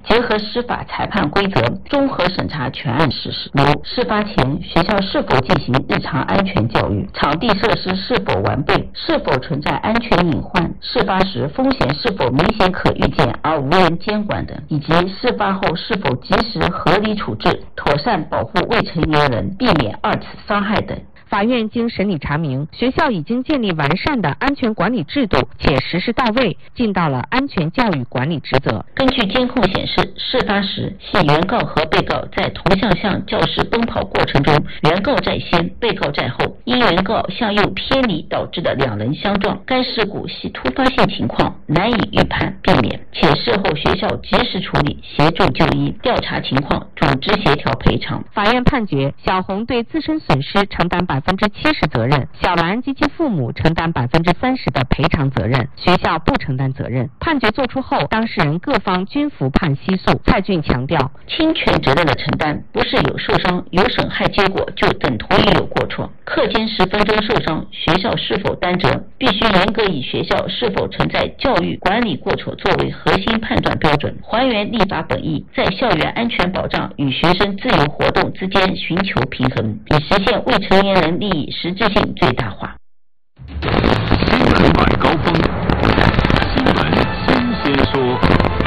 结合司法裁判规则，综合审查全案事实，如事发前学校是否进行日常安全教育，场地设施是否完备，是否存在安全隐患，事发时风险是否明显可预见而无人监管等，以及事发后是否及时合理处置，妥善保护未成年人，避免二次伤害等。 法院经审理查明，学校已经建立完善的安全管理制度，且实施到位，尽到了安全教育管理职责。 根据监控显示，事发时系原告和被告在同向教室奔跑过程中，原告在先，被告在后，因原告向右偏离导致的两人相撞。该事故系突发性情况，难以预判避免，且事后学校及时处理，协助就医，调查情况，组织协调赔偿。 法院判决小红对自身损失承担70%责任，小兰及其父母承担30%的赔偿责任，学校不承担责任。判决作出后，当事人各方均服判息诉。蔡俊强调， 侵权责任的承担不是有受伤有损害结果就等同于有过错。课间10分钟受伤，学校是否担责，必须严格以学校是否存在教育管理过错作为核心判断标准，还原立法本意，在校园安全保障与学生自由活动之间寻求平衡，以实现未成年人利益实质性最大化。 新闻晚高峰，新闻新鲜说。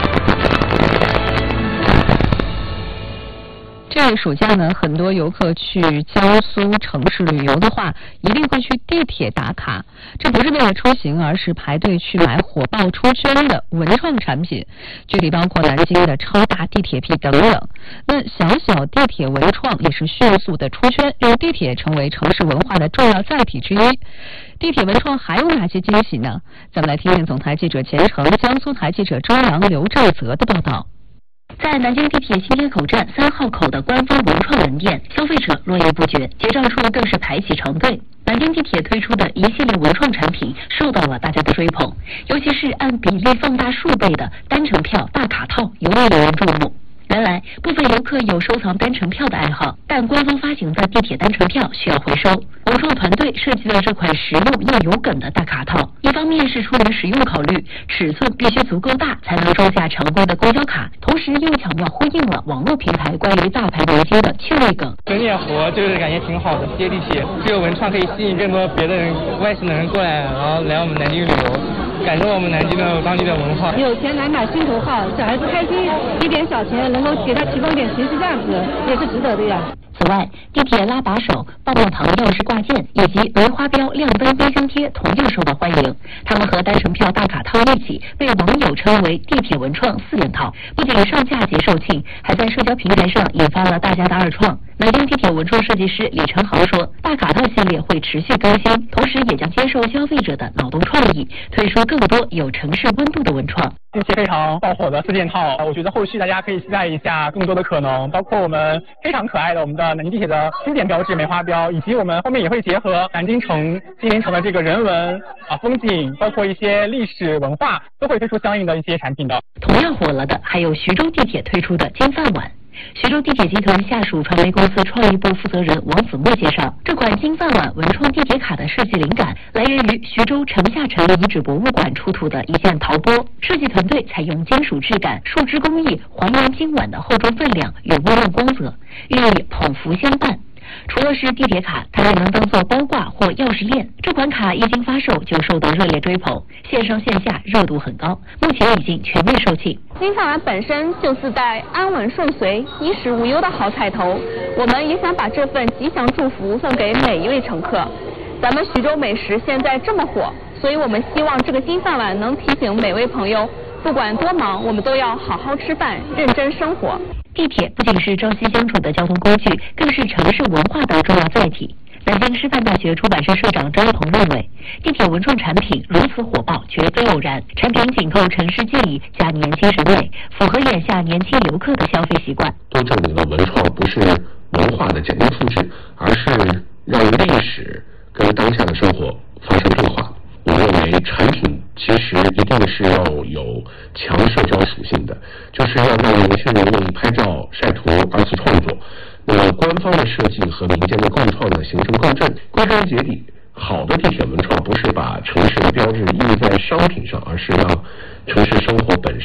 这个暑假呢，很多游客去江苏城市旅游的话，一定会去地铁打卡。这不是为了出行，而是排队去买火爆出圈的文创产品，这里包括南京的超大地铁皮等等。那小地铁文创也是迅速的出圈，让地铁成为城市文化的重要载体之一。地铁文创还有哪些惊喜呢？咱们来听听总台记者钱程、江苏台记者周阳、刘正泽的报道。 在南京地铁新街口站3号口的官方文创门店，消费者络绎不绝，结账处更是排起长队。南京地铁推出的一系列文创产品受到了大家的追捧，尤其是按比例放大数倍的单程票大卡套尤为引人注目。原来部分游客有收藏单程票的爱好，但官方发行的地铁单程票需要回收。文创团队设计了这款实用又有梗的大卡套，一方面是出于实用考虑，尺寸必须足够大才能装下常规的公交卡，同时又巧妙呼应了网络平台关于大牌明星的趣味梗。 整点活就是感觉挺好的，接地气。这个文创可以吸引更多别的人、外省的人过来，然后来我们南京旅游，感受我们南京的当地的文化。 有钱来买心头好，小孩子开心，一点小钱能够给他提供点情绪价值，也是值得的呀。 此外，地铁拉把手、棒棒糖钥匙挂件以及梅花标亮灯冰箱贴同样受到欢迎。它们和单程票大卡套一起，被网友称为地铁文创4件套，不仅上架即售罄，还在社交平台上引发了大家的二创。南京地铁文创设计师李成豪说，大卡套系列会持续更新，同时也将接受消费者的脑洞创意，推出更多有城市温度的文创。 近期非常爆火的4件套，我觉得后续大家可以期待一下更多的可能，包括我们非常可爱的我们的南京地铁的经典标志梅花标，以及我们后面也会结合南京城金陵城的这个人文风景，包括一些历史文化，都会推出相应的一些产品的。 同样火了的还有徐州地铁推出的金饭碗。徐州地铁集团下属传媒公司创意部负责人王子墨介绍，这款金饭碗文创地铁卡的设计灵感来源于徐州城下城遗址博物馆出土的一件陶钵，设计团队采用金属质感、树脂工艺还原金碗的厚重分量与温润光泽，寓意捧福相伴。除了是地铁卡，它还能当做包挂或钥匙链。这款卡一经发售就受到热烈追捧，线上线下热度很高，目前已经全面售罄。 金饭碗本身就自带安稳顺遂、衣食无忧的好彩头，我们也想把这份吉祥祝福送给每一位乘客。咱们徐州美食现在这么火，所以我们希望这个金饭碗能提醒每位朋友，不管多忙，我们都要好好吃饭，认真生活。 地铁不仅是朝夕相处的交通工具，更是城市文化的重要载体。南京师范大学出版社社长张一鹏认为，地铁文创产品如此火爆绝非偶然，产品紧扣城市记忆加年轻审美，符合眼下年轻游客的消费习惯。 都证明了文创不是文化的简单复制，而是让历史跟当下的生活发生变化。我认为产品其实一定是要有强社交属性的，就是要让年轻人愿意拍照晒图二次创作。那么官方的设计和民间的共创呢形成共振，归根结底，好的地铁文创不是把城市的标志印在商品上，而是让城市生活本身